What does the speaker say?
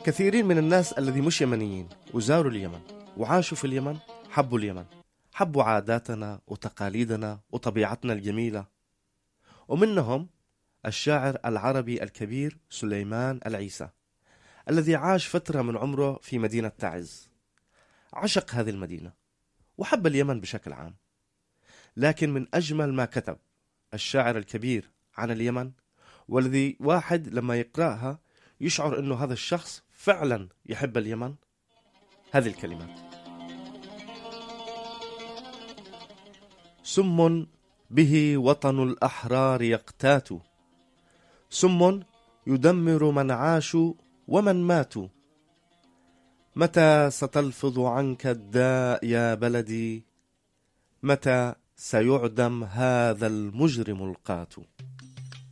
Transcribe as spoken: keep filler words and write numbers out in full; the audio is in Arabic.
كثيرين من الناس الذي مش يمنيين وزاروا اليمن وعاشوا في اليمن حبوا اليمن، حبوا عاداتنا وتقاليدنا وطبيعتنا الجميلة. ومنهم الشاعر العربي الكبير سليمان العيسى الذي عاش فترة من عمره في مدينة تعز، عشق هذه المدينة وحب اليمن بشكل عام. لكن من أجمل ما كتب الشاعر الكبير عن اليمن، والذي واحد لما يقرأها يشعر أنه هذا الشخص فعلا يحب اليمن، هذه الكلمات: سم به وطن الأحرار يقتات، سم يدمر من عاشوا ومن ماتوا، متى ستلفظ عنك الداء يا بلدي، متى سيعدم هذا المجرم القات.